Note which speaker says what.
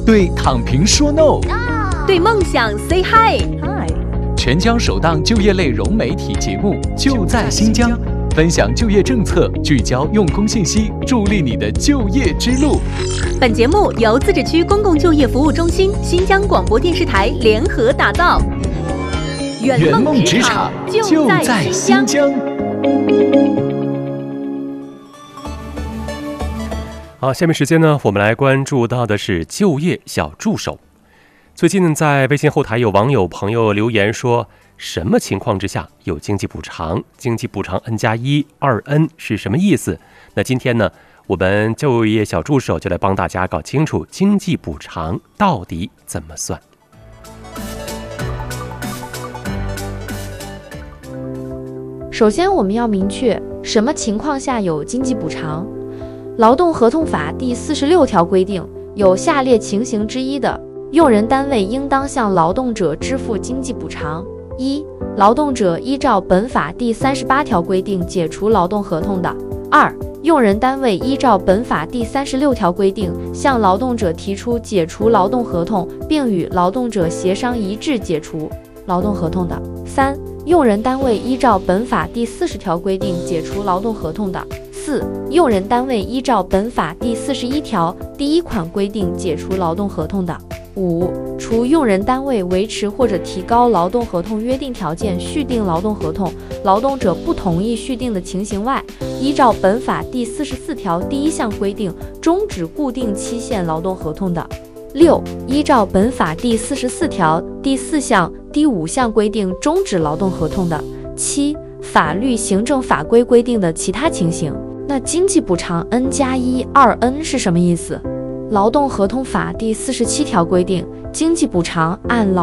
Speaker 1: 对躺平说 no，
Speaker 2: 对梦想 say hi。
Speaker 1: 全疆首档就业类融媒体节目就在新疆，分享就业政策，聚焦用工信息，助力你的就业之路。
Speaker 2: 本节目由自治区公共就业服务中心、新疆广播电视台联合打造。
Speaker 1: 圆梦职场就在新疆。
Speaker 3: 好，下面时间呢，我们来关注到的是就业小助手。最近在微信后台有网友朋友留言说，什么情况之下有经济补偿？经济补偿 N+1 2N 是什么意思？那今天呢，我们就业小助手就来帮大家搞清楚经济补偿到底怎么算。
Speaker 4: 首先，我们要明确什么情况下有经济补偿。劳动合同法第46条规定，有下列情形之一的，用人单位应当向劳动者支付经济补偿：一、劳动者依照本法第38条规定解除劳动合同的；二、用人单位依照本法第36条规定向劳动者提出解除劳动合同，并与劳动者协商一致解除劳动合同的；三、用人单位依照本法第40条规定解除劳动合同的；四、用人单位依照本法第41条第1款规定解除劳动合同的；五、除用人单位维持或者提高劳动合同约定条件续订劳动合同，劳动者不同意续订的情形外，依照本法第44条第1项规定终止固定期限劳动合同的；六、依照本法第44条第4项第5项规定终止劳动合同的；七、法律行政法规规定的其他情形。那经济补偿 N+1 2N 是什么意思？劳动合同法第47条规定，经济补偿按劳